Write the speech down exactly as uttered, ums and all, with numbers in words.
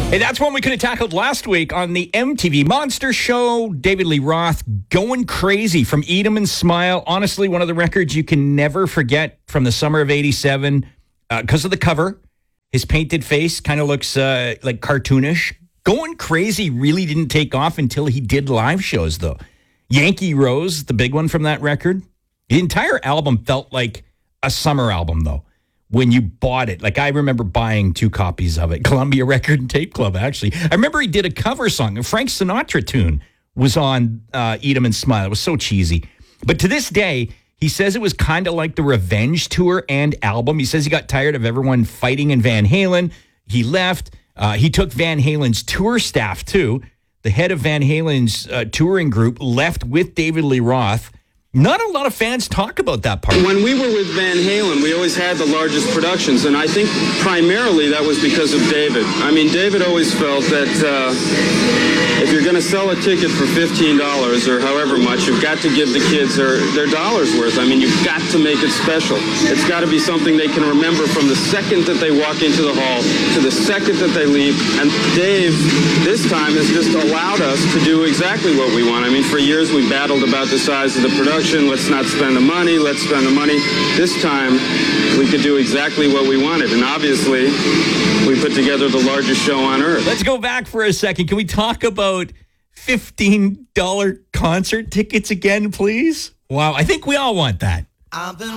Hey, that's one we could have tackled last week on the M T V Monster Show. David Lee Roth going crazy from Eat 'em and Smile. Honestly, one of the records you can never forget from the summer of eighty-seven because uh, of the cover. His painted face kind of looks uh, like cartoonish. Going Crazy really didn't take off until he did live shows, though. Yankee Rose, the big one from that record. The entire album felt like a summer album, though. When you bought it, like I remember buying two copies of it, Columbia Record and Tape Club, actually. I remember he did a cover song, a Frank Sinatra tune was on uh, Eat 'em and Smile. It was so cheesy. But to this day, he says it was kind of like the Revenge tour and album. He says he got tired of everyone fighting in Van Halen. He left. Uh, he took Van Halen's tour staff, too. The head of Van Halen's uh, touring group left with David Lee Roth. Not a lot of fans talk about that part. When we were with Van Halen, we always had the largest productions, and I think primarily that was because of David. I mean, David always felt that uh, if you're going to sell a ticket for fifteen dollars or however much, you've got to give the kids their, their dollar's worth. I mean, you've got to make it special. It's got to be something they can remember from the second that they walk into the hall to the second that they leave. And Dave, this time, has just allowed us to do exactly what we want. I mean, for years we battled about the size of the production. Let's not spend the money. Let's spend the money. This time, we could do exactly what we wanted. And obviously, we put together the largest show on earth. Let's go back for a second. Can we talk about fifteen dollars concert tickets again, please? Wow, I think we all want that. I've been